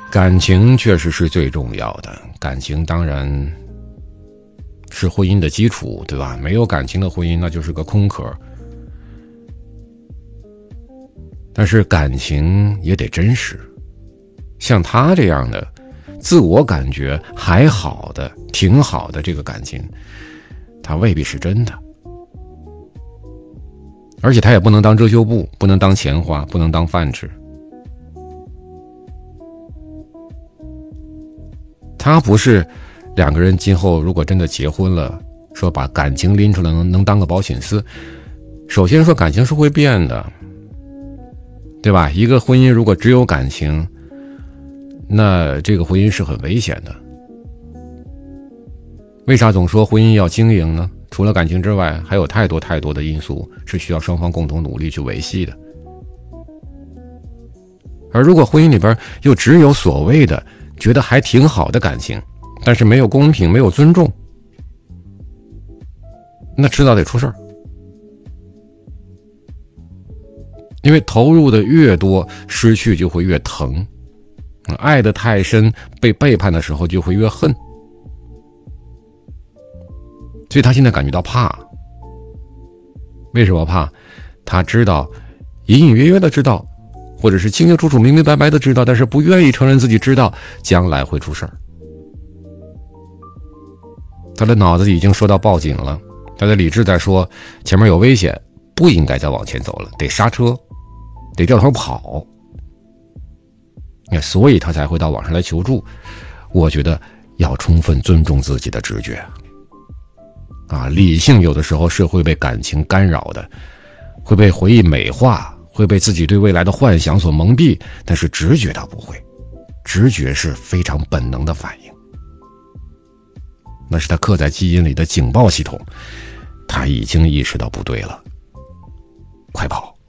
感情确实是最重要的，感情当然是婚姻的基础，对吧？没有感情的婚姻那就是个空壳。但是感情也得真实，像他这样的自我感觉还好的挺好的这个感情，他未必是真的，而且他也不能当遮羞布，不能当钱花，不能当饭吃。他不是两个人今后如果真的结婚了，说把感情拎出来能当个保险丝。首先说感情是会变的，对吧？一个婚姻如果只有感情，那这个婚姻是很危险的。为啥总说婚姻要经营呢？除了感情之外，还有太多太多的因素是需要双方共同努力去维系的。而如果婚姻里边又只有所谓的觉得还挺好的感情，但是没有公平，没有尊重，那迟早得出事儿。因为投入的越多，失去就会越疼，爱得太深，被背叛的时候就会越恨。所以他现在感觉到怕。为什么怕？他知道，隐隐约约的知道，或者是清清楚楚明明白白的知道，但是不愿意承认自己知道将来会出事儿。他的脑子里已经说到报警了，他的理智在说前面有危险，不应该再往前走了，得刹车，得掉头跑。所以他才会到网上来求助。我觉得要充分尊重自己的直觉啊，理性有的时候是会被感情干扰的，会被回忆美化，会被自己对未来的幻想所蒙蔽，但是直觉它不会，直觉是非常本能的反应，那是他刻在基因里的警报系统，他已经意识到不对了，快跑。